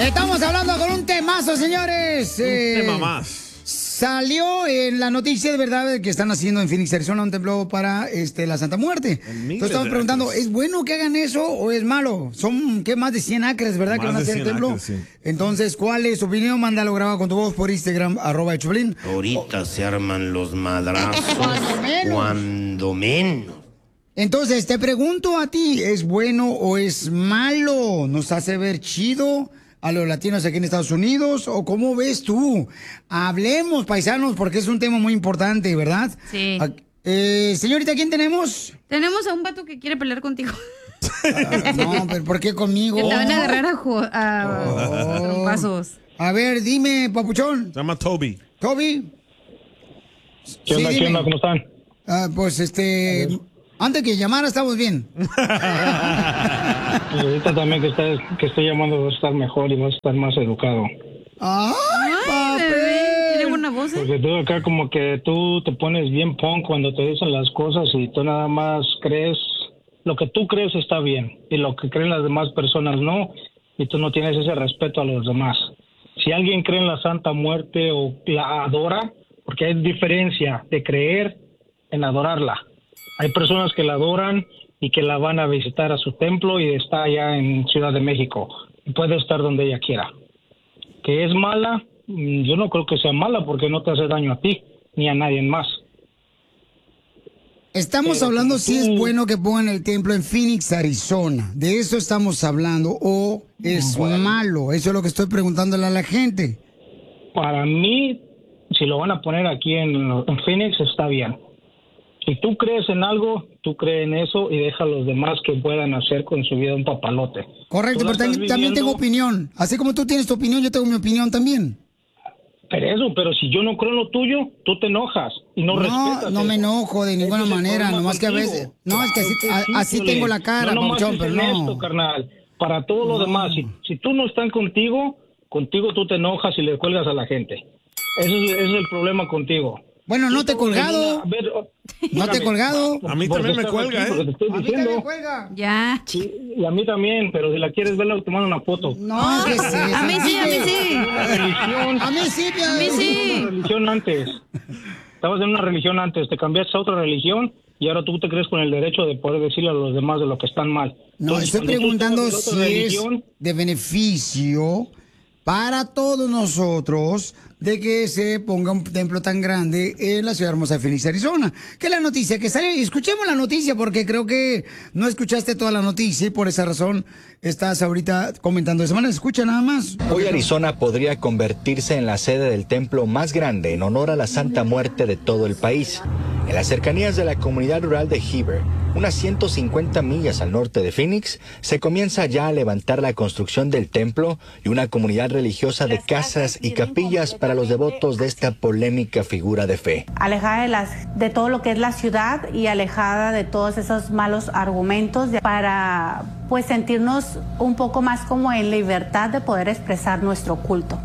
Estamos hablando con un temazo, señores. Un tema más. Salió en la noticia de verdad que están haciendo en Phoenix, Arizona, un templo para la Santa Muerte. Entonces estamos preguntando, ¿es bueno que hagan eso o es malo? Son, ¿qué? Más de 100 acres, ¿verdad? Que van a hacer el templo. Acres, sí. Entonces, ¿cuál es tu opinión? Mándalo grabado con tu voz por Instagram, @Choplin. Ahorita se arman los madrazos. Cuando menos. Entonces, te pregunto a ti, ¿es bueno o es malo? ¿Nos hace ver chido a los latinos aquí en Estados Unidos? ¿O cómo ves tú? Hablemos, paisanos, porque es un tema muy importante, ¿verdad? Sí. Señorita, ¿quién tenemos? Tenemos a un vato que quiere pelear contigo. No, pero ¿por qué conmigo? Que te van a agarrar a trompazos. A ver, dime, papuchón. Se llama Toby. ¿Toby? ¿Qué onda, Sí, qué dime. onda? ¿Cómo están? Pues antes que llamara estamos bien. Y ahorita también que estoy llamando vas a estar mejor y vas a estar más educado. ¡Ay, bebé! Tiene buena voz, ¿eh? Porque tú acá como que tú te pones bien punk cuando te dicen las cosas y tú nada más crees, lo que tú crees está bien y lo que creen las demás personas no, y tú no tienes ese respeto a los demás. Si alguien cree en la Santa Muerte o la adora, porque hay diferencia de creer en adorarla. Hay personas que la adoran y que la van a visitar a su templo y está allá en Ciudad de México. Y puede estar donde ella quiera. ¿Que es mala? Yo no creo que sea mala porque no te hace daño a ti ni a nadie más. Estamos hablando si es bueno que pongan el templo en Phoenix, Arizona. ¿De eso estamos hablando o es malo? Eso es lo que estoy preguntándole a la gente. Para mí, si lo van a poner aquí en Phoenix, está bien. Si tú crees en algo, tú crees en eso y deja a los demás que puedan hacer con su vida un papalote. Correcto, pero también tengo opinión. Así como tú tienes tu opinión, yo tengo mi opinión también. Pero si yo no creo en lo tuyo, tú te enojas y no respetas. No me enojo de ninguna manera, nomás que a veces... No, es que así tengo la cara, papuchón, pero no. Esto, carnal. Para todo lo demás, si tú no están contigo tú te enojas y le cuelgas a la gente. Ese es el problema contigo. Bueno, no te he colgado. No te he colgado. A mí también me cuelga, ¿eh? Te estoy A mí diciendo. también cuelga. Ya. Sí, y a mí también, pero si la quieres ver, te mando una foto. No, que sí. A mí sí, a mí sí. A mí sí, A mí sí. Una religión antes. Estabas en una religión antes, te cambiaste a otra religión y ahora tú te crees con el derecho de poder decirle a los demás de lo que están mal. No, Entonces, estoy cuando tú preguntando estabas en si otra es religión, de beneficio para todos nosotros de que se ponga un templo tan grande en la ciudad hermosa de Phoenix, Arizona. Que la noticia que sale, escuchemos la noticia porque creo que no escuchaste toda la noticia y por esa razón estás ahorita comentando de esa manera. Escucha nada más. Hoy Arizona podría convertirse en la sede del templo más grande en honor a la Santa Muerte de todo el país. En las cercanías de la comunidad rural de Heber, unas 150 millas al norte de Phoenix, se comienza ya a levantar la construcción del templo y una comunidad religiosa de casas y capillas para los devotos de esta polémica figura de fe. Alejada de todo lo que es la ciudad y alejada de todos esos malos argumentos para pues sentirnos un poco más como en libertad de poder expresar nuestro culto.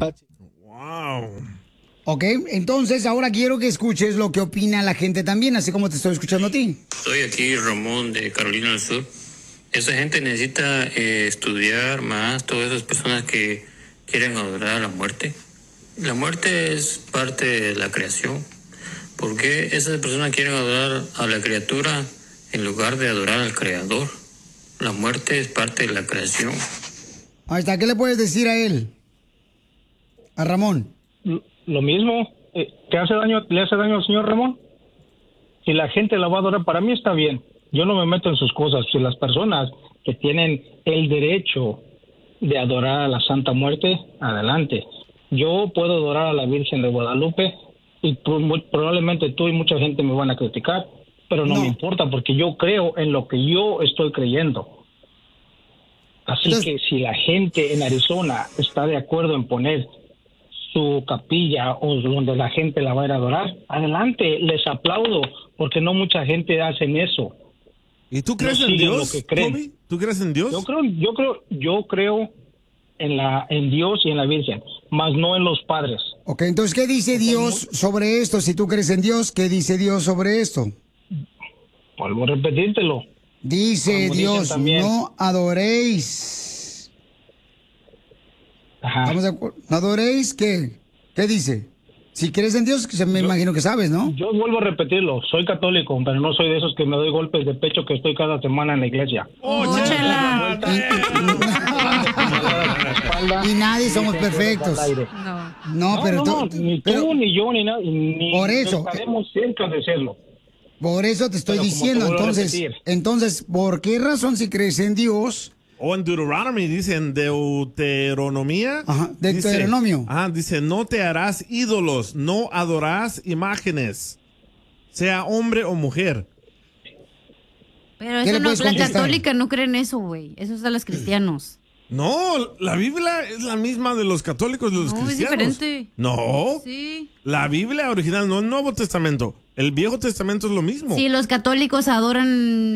Wow. Ok, entonces ahora quiero que escuches lo que opina la gente también, así como te estoy escuchando a ti. Soy aquí Ramón de Carolina del Sur. Esa gente necesita estudiar más, todas esas personas que quieren adorar a la muerte. La muerte es parte de la creación. ¿Por qué esas personas quieren adorar a la criatura en lugar de adorar al Creador? La muerte es parte de la creación. Ahí está, ¿qué le puedes decir a él? A Ramón. lo mismo. ¿Le hace daño al señor Ramón? Si la gente la va a adorar, para mí está bien. Yo no me meto en sus cosas. Si las personas que tienen el derecho de adorar a la Santa Muerte, adelante. Yo puedo adorar a la Virgen de Guadalupe y probablemente tú y mucha gente me van a criticar, pero no me importa porque yo creo en lo que yo estoy creyendo. Así que si la gente en Arizona está de acuerdo en poner su capilla o donde la gente la va a ir a adorar, adelante, les aplaudo, porque no mucha gente hace eso. ¿Y tú crees en Dios, Toby? ¿Tú crees en Dios? Yo creo en Dios y en la Virgen, más no en los padres. Ok, entonces, ¿qué dice Dios sobre esto? Si tú crees en Dios, ¿qué dice Dios sobre esto? Vuelvo a repetírtelo. Dice Como Dios, dicen también. no adoréis. Ajá. ¿Estamos de acuerdo? ¿No adoréis qué? ¿Qué dice? Si crees en Dios, me imagino que sabes, ¿no? Yo vuelvo a repetirlo, soy católico, pero no soy de esos que me doy golpes de pecho que estoy cada semana en la iglesia. Y nadie somos perfectos. No, pero ni tú, ni yo, ni nadie. Por eso. Estaremos cerca de serlo. Por eso te estoy diciendo, entonces, ¿por qué razón si crees en Dios? O en Deuteronomy, dice, en Deuteronomía. Ajá, Deuteronomio. Dice, no te harás ídolos, no adorarás imágenes, sea hombre o mujer. Pero eso no, la católica no cree en eso, güey. Eso es a los cristianos. No, la Biblia es la misma de los católicos y de los cristianos. Es diferente. No. Sí. La Biblia original, no el Nuevo Testamento. El Viejo Testamento es lo mismo. Sí, los católicos adoran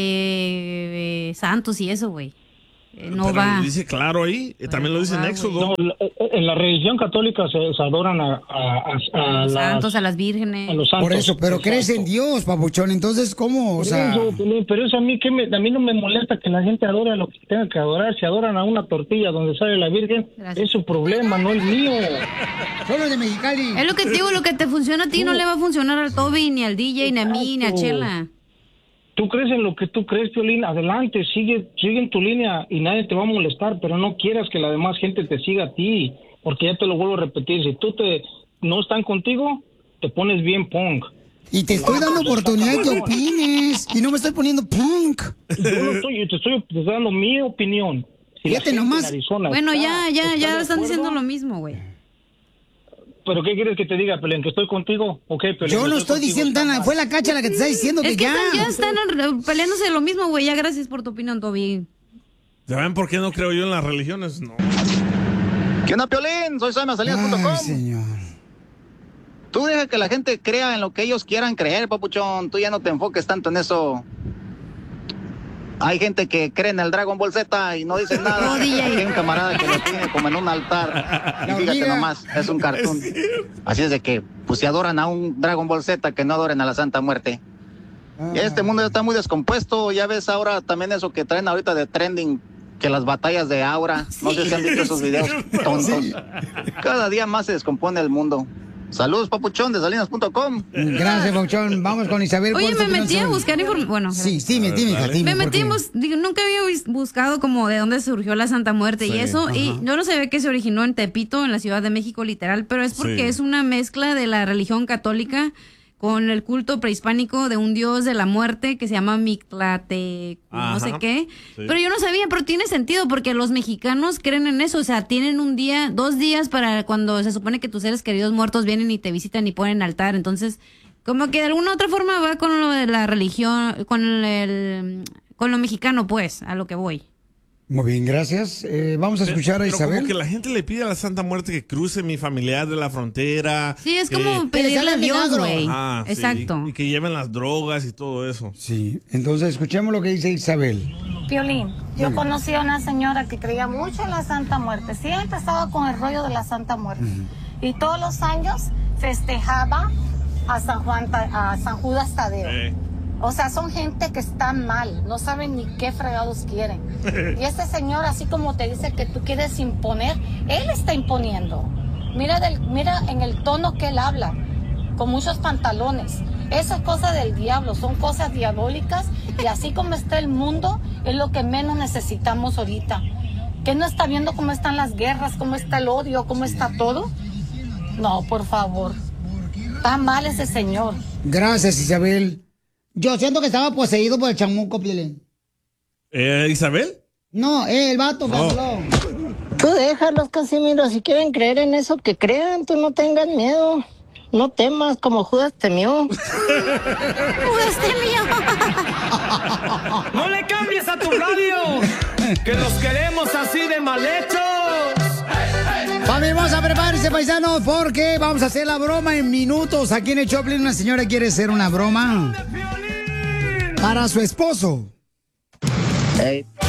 santos y eso, güey. No pero va. Dice claro ahí, también lo dice en Éxodo. No, en la religión católica se adoran a los santos, a las vírgenes. A los santos. Por eso, pero crees en Dios, papuchón, entonces, ¿cómo? O sea... Pero eso a mí no me molesta que la gente adore a lo que tenga que adorar. Si adoran a una tortilla donde sale la Virgen, es su problema, no el mío. Solo de Mexicali. Es lo que te digo, lo que te funciona a ti no le va a funcionar al Toby, ni al DJ, ni a mí, ni a Chela. Tú crees en lo que tú crees, Piolín, adelante, sigue en tu línea y nadie te va a molestar, pero no quieras que la demás gente te siga a ti, porque ya te lo vuelvo a repetir, si no están contigo, te pones bien punk. Y te estoy dando oportunidad que opines, y no me estoy poniendo punk. Yo te estoy dando mi opinión. Fíjate nomás. Bueno, ya están diciendo lo mismo, güey. ¿Pero qué quieres que te diga, Pelén? ¿Que estoy contigo? Okay, Pelén, yo no estoy diciendo nada. Fue la Cacha la que te está diciendo que ya. Ya están peleándose de lo mismo, güey. Ya gracias por tu opinión, Toby. ¿Saben por qué no creo yo en las religiones? No. ¿Qué onda, Piolín? Soy SoyMasalinas.com. Señor. Tú deja que la gente crea en lo que ellos quieran creer, papuchón. Tú ya no te enfoques tanto en eso. Hay gente que cree en el Dragon Ball Z y no dicen nada. Hay un camarada que lo tiene como en un altar. Y fíjate nomás, es un cartoon. Así es de que, pues si adoran a un Dragon Ball Z, que no adoren a la Santa Muerte. Y este mundo ya está muy descompuesto. Ya ves ahora también eso que traen ahorita de trending, que las batallas de Aura. No sé si han visto esos videos tontos. Cada día más se descompone el mundo. Saludos, papuchón, de Salinas.com. Gracias, papuchón. Vamos con Isabel. Oye, me metí a buscar información. Bueno, sí, dime. Me metí nunca había buscado como de dónde surgió la Santa Muerte y eso. Ajá. Y yo no sabía que se originó en Tepito, en la Ciudad de México, literal, pero es porque es una mezcla de la religión católica con el culto prehispánico de un dios de la muerte que se llama Mictlate, no sé qué. Sí. Pero yo no sabía, pero tiene sentido porque los mexicanos creen en eso. O sea, tienen 2 días para cuando se supone que tus seres queridos muertos vienen y te visitan y ponen altar. Entonces, como que de alguna otra forma va con lo de la religión, con lo mexicano, pues, a lo que voy. Muy bien, gracias. Vamos a escuchar a Isabel. Como que la gente le pide a la Santa Muerte que cruce mi familiar de la frontera. Sí, es como pedirle a Dios, güey. Exacto. Y que lleven las drogas y todo eso. Sí, entonces escuchemos lo que dice Isabel. Piolín, yo conocí a una señora que creía mucho en la Santa Muerte. Siempre estaba con el rollo de la Santa Muerte. Y todos los años festejaba a San Judas Tadeo. O sea, son gente que está mal, no saben ni qué fregados quieren. Y este señor, así como te dice que tú quieres imponer, él está imponiendo. Mira en el tono que él habla, con muchos pantalones. Eso es cosa del diablo, son cosas diabólicas. Y así como está el mundo, es lo que menos necesitamos ahorita. ¿Qué no está viendo cómo están las guerras, cómo está el odio, cómo está todo? No, por favor. Está mal ese señor. Gracias, Isabel. Yo siento que estaba poseído por el chamuco, Piolín. ¿Isabel? No, el vato que habló. Tú déjalos, Casimiro, si quieren creer en eso, que crean, tú no tengas miedo. No temas como Judas temió. ¡Judas temió! ¡No le cambies a tu radio! ¡Que los queremos así de mal hechos! Vamos a prepararse, paisanos, porque vamos a hacer la broma en minutos. Aquí en el Choplin una señora quiere hacer una broma para su esposo. Hey,